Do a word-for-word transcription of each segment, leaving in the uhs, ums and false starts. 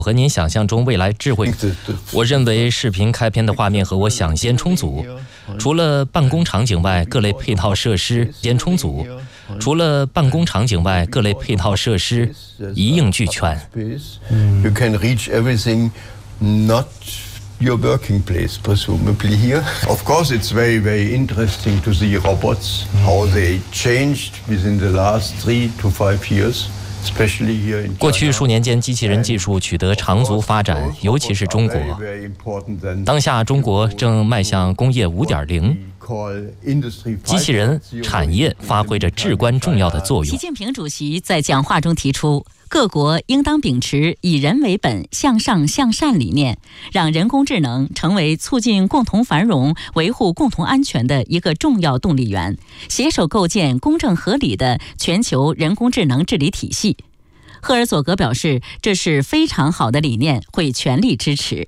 和您想象中未来智慧。我认为视频开篇的画面和我想先充足，除了办公场景外，各类配套设施间充足；除了办公场景外，各类配套设施一应俱全。 You can reach everything, not your working place, presumably here. Of course, it's very, very interesting to see robots, how they changed within the last three to five years. 过去数年间，机器人技术取得长足发展，尤其是中国。当下，中国正迈向工业 五点零， 机器人产业发挥着至关重要的作用。 习近平主席在讲话中提出，各国应当秉持以人为本、向上向善理念，让人工智能成为促进共同繁荣、维护共同安全的一个重要动力源，携手构建公正合理的全球人工智能治理体系。赫尔佐格表示，这是非常好的理念，会全力支持。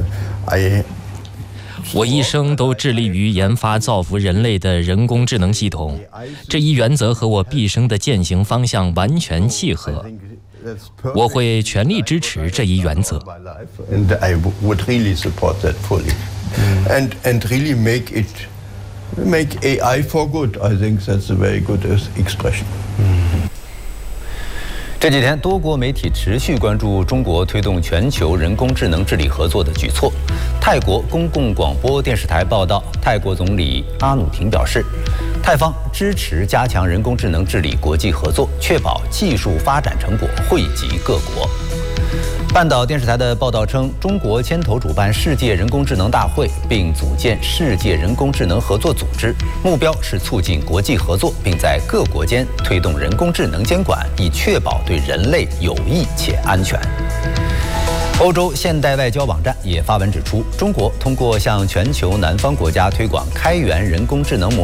我一生都致力于研发造福人类的人工智能系统，这一原则和我毕生的践行方向完全契合。我会全力支持这一原则。 And I would really support that fully. And and really make it make A I for good. I think that's a very good expression. 这几天，多国媒体持续关注中国推动全球人工智能治理合作的举措。泰国公共广播电视台报道，泰国总理阿努廷表示，泰方支持加强人工智能治理国际合作，确保技术发展成果惠及各国。半岛电视台的报道称，中国牵头主办世界人工智能大会，并组建世界人工智能合作组织，目标是促进国际合作，并在各国间推动人工智能监管，以确保对人类有益且安全。欧洲现代外交网站也发文指出，中国通过向全球南方国家推广开源人工智能模